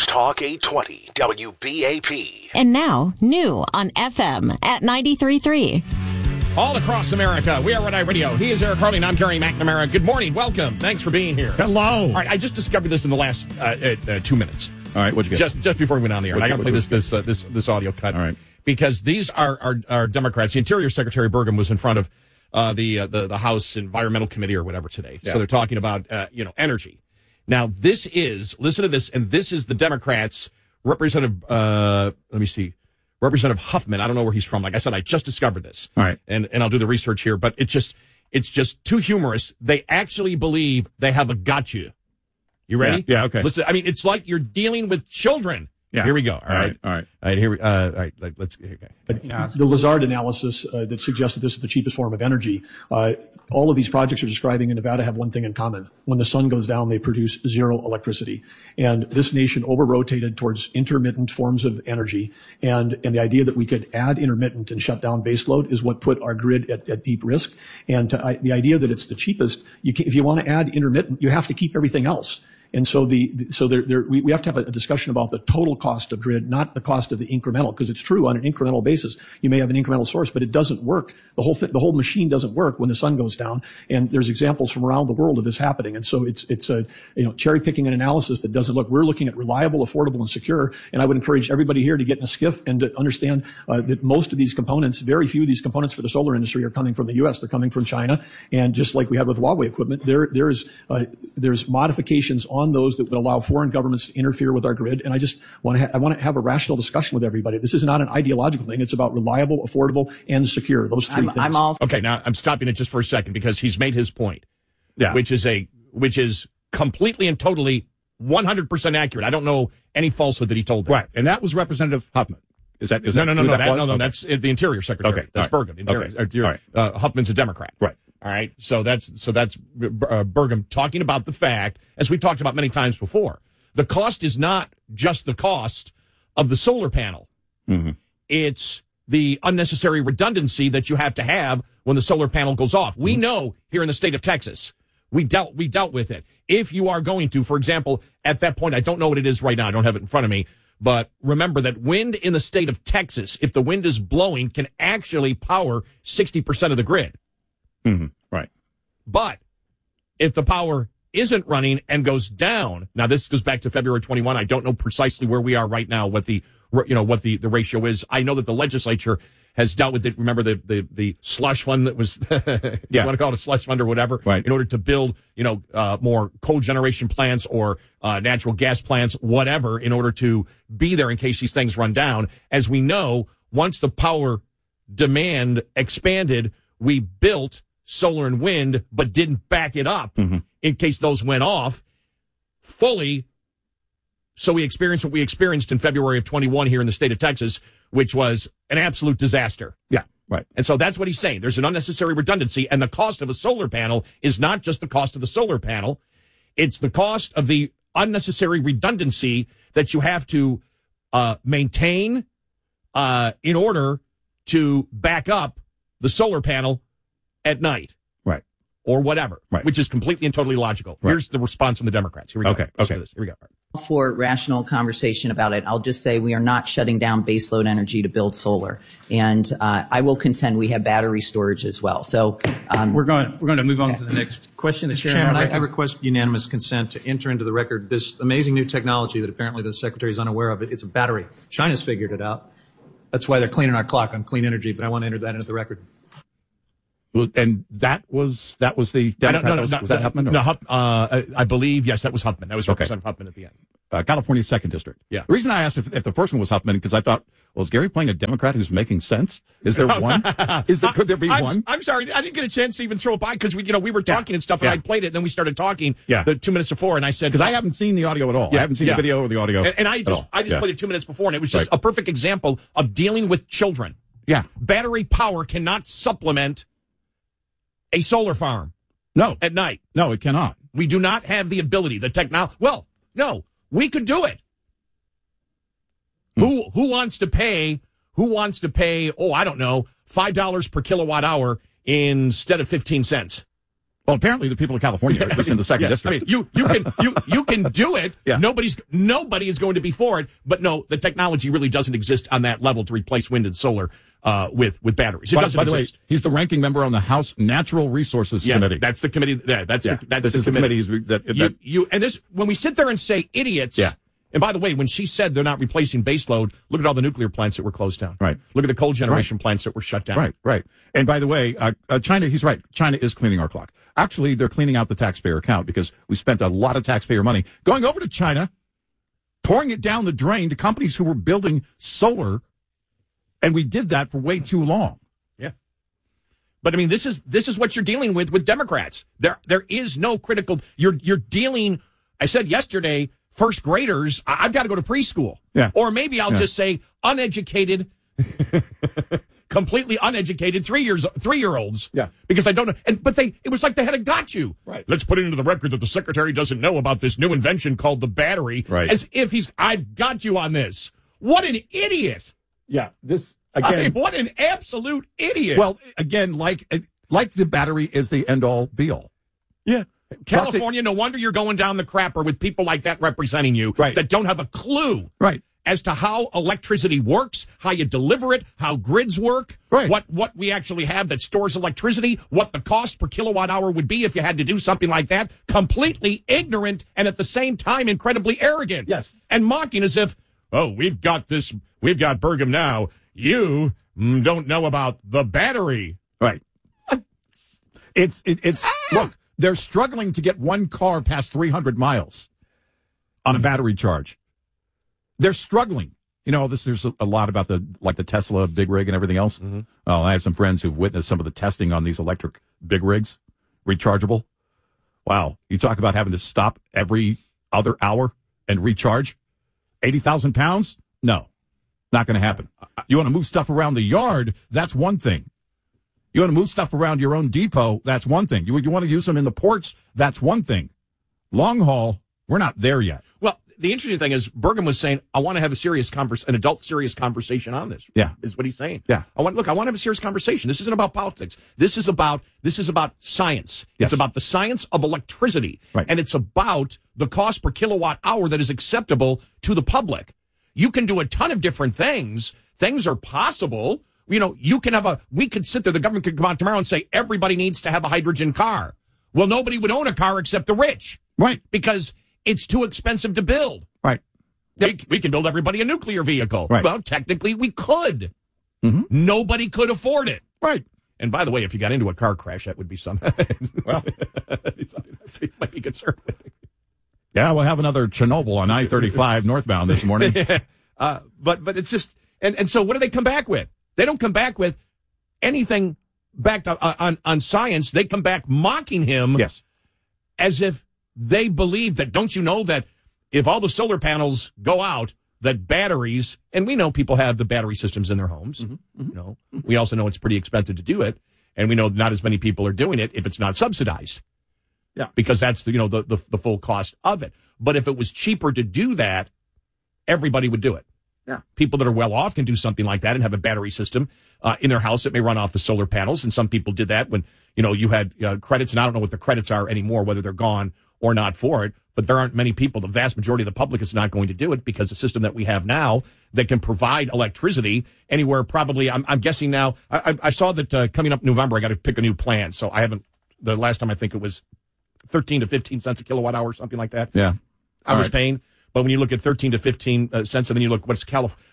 News Talk 820 WBAP. And now, new on FM at 93.3. All across America, we are Red Eye Radio. He is Eric Harley, and I'm Gary McNamara. Good morning. Welcome. Thanks for being here. Hello. All right, I just discovered this in the last 2 minutes. All right, what'd you get? Just before we went on the air. I got to play this audio cut. All right. Because these are Democrats. The Interior Secretary Burgum was in front of the House Environmental Committee or whatever today. Yeah. So they're talking about energy. Now, listen to this, and this is the Democrats' Representative, Representative Huffman. I don't know where he's from. Like I said, I just discovered this. All right. And I'll do the research here, but it's just too humorous. They actually believe they have a gotcha. You ready? Yeah, okay. Listen, I mean, it's like you're dealing with children. Yeah. Here we go. All right. Here we all right. Let's. Okay. The Lazard analysis that suggests that this is the cheapest form of energy. All of these projects are describing in Nevada have one thing in common. When the sun goes down, they produce zero electricity. And this nation over-rotated towards intermittent forms of energy. And the idea that we could add intermittent and shut down baseload is what put our grid at deep risk. And the idea that it's the cheapest, if you want to add intermittent, you have to keep everything else. And so we have to have a discussion about the total cost of grid, not the cost of the incremental, because it's true on an incremental basis. You may have an incremental source, but it doesn't work. The whole machine doesn't work when the sun goes down. And there's examples from around the world of this happening. And so it's cherry picking an analysis that doesn't look. We're looking at reliable, affordable, and secure. And I would encourage everybody here to get in a skiff and to understand that most of these components, very few of these components for the solar industry are coming from the U.S. They're coming from China. And just like we have with Huawei equipment, there's modifications on those that would allow foreign governments to interfere with our grid. And I want to have a rational discussion with everybody. This is not an ideological thing. It's about reliable, affordable, and secure. Those three things. Okay, now I'm stopping it just for a second because he's made his point. Yeah. Which is completely and totally 100% accurate. I don't know any falsehood that he told them. Right. And that was Representative Huffman. No. That's the Interior Secretary. Okay. That's Burgum. Okay. All right. Huffman's a Democrat. Right. All right. So that's Burgum talking about the fact, as we talked about many times before, the cost is not just the cost of the solar panel. Mm-hmm. It's the unnecessary redundancy that you have to have when the solar panel goes off. We know here in the state of Texas, we dealt with it. If you are going to, for example, at that point, I don't know what it is right now. I don't have it in front of me. But remember that wind in the state of Texas, if the wind is blowing, can actually power 60% of the grid. Mm-hmm. Right. But if the power isn't running and goes down, now this goes back to February 21. I don't know precisely where we are right now, what the ratio is. I know that the legislature has dealt with it. Remember the slush fund that was, you want to call it a slush fund or whatever, right, in order to build, more coal generation plants or natural gas plants, whatever, in order to be there in case these things run down. As we know, once the power demand expanded, we built solar and wind, but didn't back it up in case those went off fully. So we experienced what we experienced in February of 21 here in the state of Texas, which was an absolute disaster. Yeah, right. And so that's what he's saying. There's an unnecessary redundancy, and the cost of a solar panel is not just the cost of the solar panel. It's the cost of the unnecessary redundancy that you have to maintain in order to back up the solar panel at night. Right. Or whatever. Right. Which is completely and totally logical. Right. Here's the response from the Democrats. Here we go. Okay. Here we go. For rational conversation about it, I'll just say we are not shutting down baseload energy to build solar. And I will contend we have battery storage as well. So we're going to move on to the next question. Mr. Chairman, I request unanimous consent to enter into the record this amazing new technology that apparently the Secretary is unaware of. It's a battery. China's figured it out. That's why they're cleaning our clock on clean energy, but I want to enter that into the record. And that was the Democrat. Was that Huffman? No, I believe, yes, that was Huffman. That was Representative Huffman at the end. California's 2nd District. Yeah. The reason I asked if the first one was Huffman, because I thought, well, is Gary playing a Democrat who's making sense? Is there one? Could there be one? I'm sorry. I didn't get a chance to even throw it by because we were talking and stuff, and I played it, and then we started talking the 2 minutes before, and I said, because I haven't seen the audio at all. I haven't seen the video or the audio. And I just played it 2 minutes before, and it was just a perfect example of dealing with children. Yeah. Battery power cannot supplement a solar farm. No. At night. No, it cannot. We do not have the ability, the technology. Well, no, we could do it. Who wants to pay, oh, I don't know, $5 per kilowatt hour instead of 15 cents? Well, apparently the people of California are listening to the second district. I mean, you can do it. Yeah. Nobody is going to be for it. But no, the technology really doesn't exist on that level to replace wind and solar with batteries. It doesn't by the exist. way, he's the ranking member on the House Natural Resources Committee. That's the committee. That's the committee. And this, when we sit there and say idiots. Yeah. And by the way, when she said they're not replacing baseload, look at all the nuclear plants that were closed down. Right. Look at the coal generation plants that were shut down. Right. And by the way, China, he's right. China is cleaning our clock. Actually, they're cleaning out the taxpayer account because we spent a lot of taxpayer money going over to China, pouring it down the drain to companies who were building solar. And we did that for way too long. Yeah. But I mean, this is what you're dealing with Democrats. There is no critical, you're dealing, I said yesterday, first graders, I've got to go to preschool. Yeah. Or maybe I'll just say uneducated, completely uneducated 3-year-olds. Yeah. Because I don't know. But it was like they had got you. Right. Let's put it into the record that the secretary doesn't know about this new invention called the battery. Right. As if I've got you on this. What an idiot. Yeah. This, again. I mean, what an absolute idiot. Well, again, like the battery is the end all be all. Yeah. California, no wonder you're going down the crapper with people like that representing you that don't have a clue as to how electricity works, how you deliver it, how grids work, what we actually have that stores electricity, what the cost per kilowatt hour would be if you had to do something like that. Completely ignorant and at the same time incredibly arrogant. Yes. And mocking as if, we've got Burgum now. You don't know about the battery. Right. It's look. They're struggling to get one car past 300 miles on a battery charge. They're struggling. You know, there's a lot about the Tesla big rig and everything else. Mm-hmm. I have some friends who've witnessed some of the testing on these electric big rigs, rechargeable. Wow. You talk about having to stop every other hour and recharge. 80,000 pounds? No, not going to happen. You want to move stuff around the yard? That's one thing. You want to move stuff around your own depot? That's one thing. You want to use them in the ports? That's one thing. Long haul, we're not there yet. Well, the interesting thing is Burgum was saying, I want to have an adult serious conversation on this. Yeah. Is what he's saying. Yeah. I want to have a serious conversation. This isn't about politics. This is about science. Yes. It's about the science of electricity. Right. And it's about the cost per kilowatt hour that is acceptable to the public. You can do a ton of different things. Things are possible. You know, we could sit there, the government could come out tomorrow and say everybody needs to have a hydrogen car. Well, nobody would own a car except the rich. Right. Because it's too expensive to build. Right. We can build everybody a nuclear vehicle. Right. Well, technically we could. Mm-hmm. Nobody could afford it. Right. And by the way, if you got into a car crash, that would be something. Well, something I might be concerned with. Yeah, we'll have another Chernobyl on I-35 northbound this morning. But it's just, and so what do they come back with? They don't come back with anything backed on science. They come back mocking him. Yes. As if they believe that, don't you know that if all the solar panels go out, that batteries, and we know people have the battery systems in their homes. Mm-hmm. Mm-hmm. You know, we also know it's pretty expensive to do it. And we know not as many people are doing it if it's not subsidized. Yeah. Because that's the full cost of it. But if it was cheaper to do that, everybody would do it. Yeah. People that are well off can do something like that and have a battery system in their house that may run off the solar panels. And some people did that when, you had credits, and I don't know what the credits are anymore, whether they're gone or not for it. But there aren't many people. The vast majority of the public is not going to do it because the system that we have now that can provide electricity anywhere probably, I'm guessing now, I saw that coming up November, I got to pick a new plan. So the last time I think it was 13 to 15 cents a kilowatt hour, something like that. Yeah. I was paying. But when you look at 13 to 15 cents, and then you look, what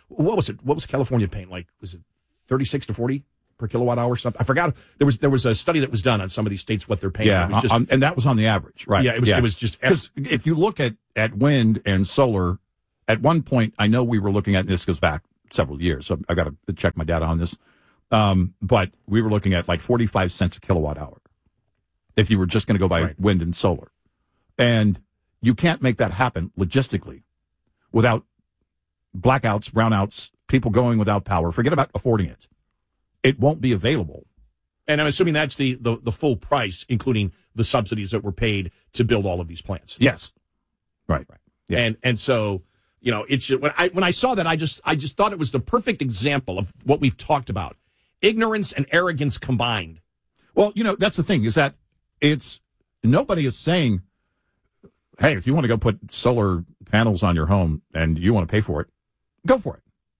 was California paying? Like, was it 36 to 40 per kilowatt hour or something? I forgot. There was a study that was done on some of these states, what they're paying. Yeah. And that was on the average, right? Yeah. It was just, because if you look at wind and solar, at one point, I know we were looking at, this goes back several years, so I got to check my data on this. But we were looking at like 45 cents a kilowatt hour if you were just going to go by wind and solar. And you can't make that happen logistically without blackouts, brownouts, people going without power. Forget about affording it. It won't be available. And I'm assuming that's the full price, including the subsidies that were paid to build all of these plants. Yes. Right. Yeah. And so, it's just, when I saw that, I just thought it was the perfect example of what we've talked about. Ignorance and arrogance combined. Well, that's the thing is that nobody is saying, hey, if you want to go put solar panels on your home and you want to pay for it, go for it.